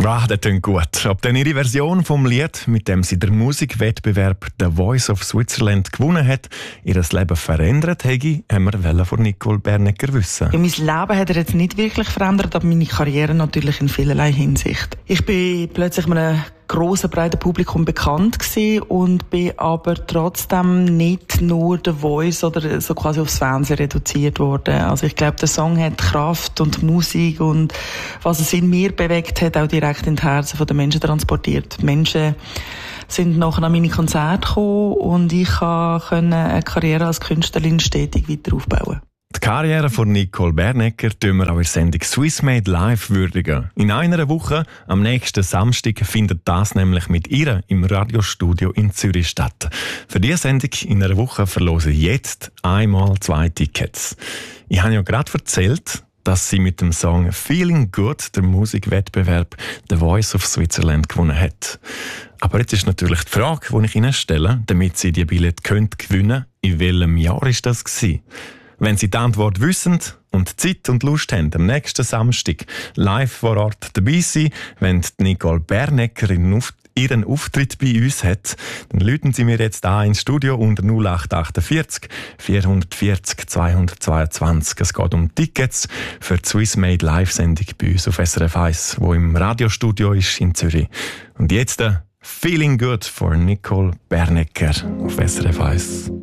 Das klingt gut. Ob dann ihre Version vom Lied, mit dem sie den Musikwettbewerb The Voice of Switzerland gewonnen hat, ihr Leben verändert hätte, haben wir von Nicole Bernecker wissen. Ja, mein Leben hat er jetzt nicht wirklich verändert, aber meine Karriere natürlich in vielerlei Hinsicht. Ich bin plötzlich einem grossen, breiten Publikum bekannt gewesen und bin aber trotzdem nicht nur The Voice oder so quasi aufs Fernsehen reduziert worden. Also ich glaube, der Song hat Kraft und Musik und was es in mir bewegt hat, auch direkt in die Herzen der Menschen transportiert. Die Menschen sind nachher an meine Konzerte gekommen und ich konnte eine Karriere als Künstlerin stetig weiter aufbauen. Die Karriere von Nicole Bernecker tun wir auch in der Sendung Swiss Made Live würdigen. In einer Woche, am nächsten Samstag, findet das nämlich mit ihr im Radiostudio in Zürich statt. Für diese Sendung in einer Woche verlose ich jetzt einmal 2 Tickets. Ich habe ja gerade erzählt, dass sie mit dem Song «Feeling Good» den Musikwettbewerb «The Voice of Switzerland» gewonnen hat. Aber jetzt ist natürlich die Frage, die ich Ihnen stelle, damit Sie die Billette gewinnen können, in welchem Jahr war das gewesen? Wenn Sie die Antwort wissen und Zeit und Lust haben, am nächsten Samstag live vor Ort dabei sein, wenn Nicole Bernecker ihren Auftritt bei uns hat, dann läuten Sie mir jetzt an ins Studio unter 0848 440 222. Es geht um Tickets für die Swiss Made Live-Sendung bei uns auf SRF 1, wo im Radiostudio ist in Zürich. Und jetzt «Feeling Good» von Nicole Bernecker auf SRF 1.